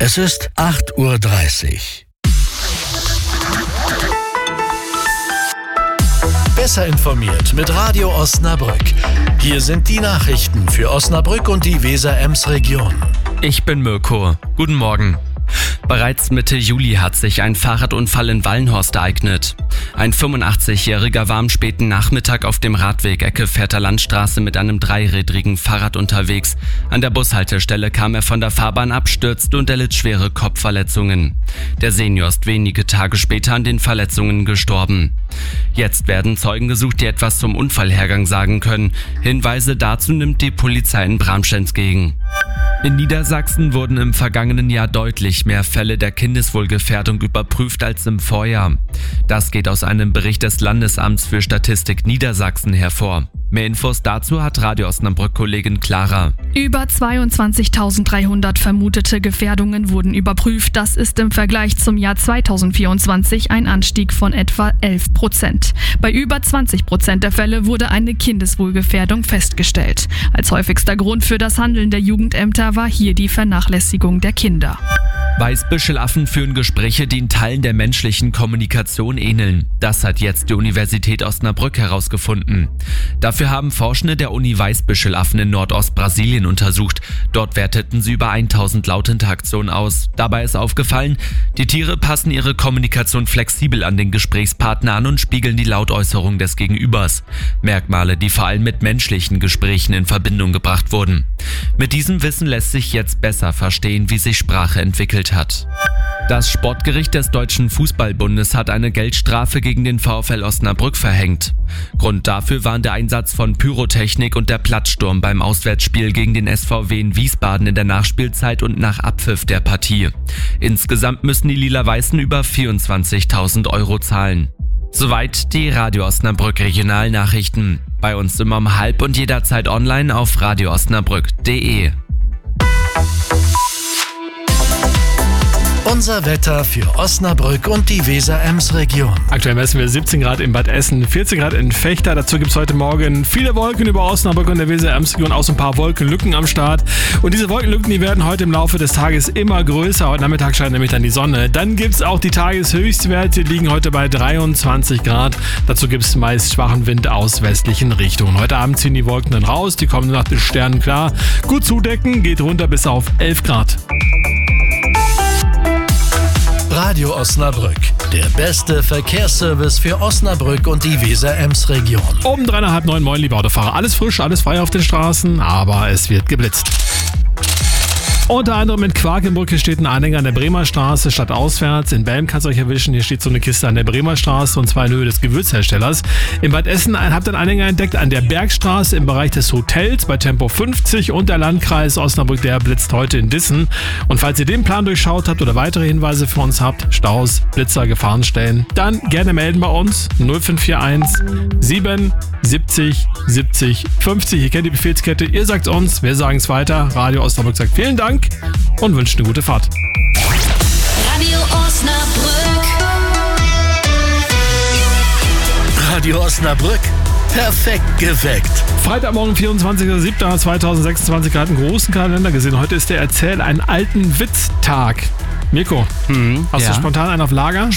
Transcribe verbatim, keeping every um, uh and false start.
Es ist acht Uhr dreißig. Besser informiert mit Radio Osnabrück. Hier sind die Nachrichten für Osnabrück und die Weser-Ems-Region. Ich bin Mirko. Guten Morgen. Bereits Mitte Juli hat sich ein Fahrradunfall in Wallenhorst ereignet. Ein fünfundachtzigjähriger war am späten Nachmittag auf dem Radweg Ecke Vierter Landstraße mit einem dreirädrigen Fahrrad unterwegs. An der Bushaltestelle kam er von der Fahrbahn ab, stürzte und erlitt schwere Kopfverletzungen. Der Senior ist wenige Tage später an den Verletzungen gestorben. Jetzt werden Zeugen gesucht, die etwas zum Unfallhergang sagen können. Hinweise dazu nimmt die Polizei in Bramsch entgegen. In Niedersachsen wurden im vergangenen Jahr deutlich mehr Fälle der Kindeswohlgefährdung überprüft als im Vorjahr. Das geht aus einem Bericht des Landesamts für Statistik Niedersachsen hervor. Mehr Infos dazu hat Radio Osnabrück-Kollegin Clara. Über zweiundzwanzigtausenddreihundert vermutete Gefährdungen wurden überprüft. Das ist im Vergleich zum Jahr zweitausendvierundzwanzig ein Anstieg von etwa elf Prozent. Bei über zwanzig Prozent der Fälle wurde eine Kindeswohlgefährdung festgestellt. Als häufigster Grund für das Handeln der Jugendämter war hier die Vernachlässigung der Kinder. Weißbüschelaffen führen Gespräche, die in Teilen der menschlichen Kommunikation ähneln. Das hat jetzt die Universität Osnabrück herausgefunden. Dafür haben Forschende der Uni Weißbüschelaffen in Nordostbrasilien untersucht. Dort werteten sie über tausend Lautinteraktionen aus. Dabei ist aufgefallen, die Tiere passen ihre Kommunikation flexibel an den Gesprächspartner an und spiegeln die Lautäußerung des Gegenübers. Merkmale, die vor allem mit menschlichen Gesprächen in Verbindung gebracht wurden. Mit diesem Wissen lässt sich jetzt besser verstehen, wie sich Sprache entwickelt hat. Das Sportgericht des Deutschen Fußballbundes hat eine Geldstrafe gegen den VfL Osnabrück verhängt. Grund dafür waren der Einsatz von Pyrotechnik und der Platzsturm beim Auswärtsspiel gegen den S V W in Wiesbaden in der Nachspielzeit und nach Abpfiff der Partie. Insgesamt müssen die Lila-Weißen über vierundzwanzigtausend Euro zahlen. Soweit die Radio Osnabrück Regionalnachrichten. Bei uns immer um halb und jederzeit online auf radio osnabrück punkt de. Unser Wetter für Osnabrück und die Weser-Ems-Region. Aktuell messen wir siebzehn Grad in Bad Essen, vierzehn Grad in Vechta. Dazu gibt es heute Morgen viele Wolken über Osnabrück und der Weser-Ems-Region, auch so ein paar Wolkenlücken am Start. Und diese Wolkenlücken, die werden heute im Laufe des Tages immer größer. Heute Nachmittag scheint nämlich dann die Sonne. Dann gibt es auch die Tageshöchstwerte, die liegen heute bei dreiundzwanzig Grad. Dazu gibt es meist schwachen Wind aus westlichen Richtungen. Heute Abend ziehen die Wolken dann raus, die kommen nach den Sternen klar. Gut zudecken, geht runter bis auf elf Grad. Radio Osnabrück, der beste Verkehrsservice für Osnabrück und die Weser-Ems-Region. Um dreieinhalb neun, moin, liebe Autofahrer. Alles frisch, alles frei auf den Straßen, aber es wird geblitzt. Unter anderem in Quakenbrücke steht ein Anhänger an der Bremer Straße stadtauswärts. In Belm kann es euch erwischen. Hier steht so eine Kiste an der Bremer Straße und zwar in Höhe des Gewürzherstellers. In Bad Essen habt ihr einen Anhänger entdeckt an der Bergstraße im Bereich des Hotels bei Tempo fünfzig und der Landkreis Osnabrück, der blitzt heute in Dissen. Und falls ihr den Plan durchschaut habt oder weitere Hinweise für uns habt, Staus, Blitzer, Gefahrenstellen, dann gerne melden bei uns null fünf vier eins sieben siebzig siebzig fünfzig. Ihr kennt die Befehlskette, ihr sagt uns, wir sagen es weiter. Radio Osnabrück sagt vielen Dank und wünscht eine gute Fahrt. Radio Osnabrück. Radio Osnabrück, perfekt geweckt. Freitagmorgen, vierundzwanzigster siebter zweitausendsechsundzwanzig, gerade einen großen Kalender gesehen. Heute ist der Erzähl einen alten Witz-Tag. Mirko, hm, hast ja. du spontan einen auf Lager?